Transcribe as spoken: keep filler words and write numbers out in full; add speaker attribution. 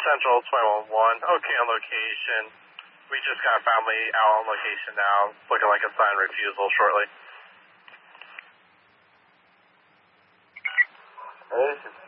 Speaker 1: Central two one one. Okay, on location. We just got family out on location now. Looking like a sign refusal shortly.
Speaker 2: Hey, this is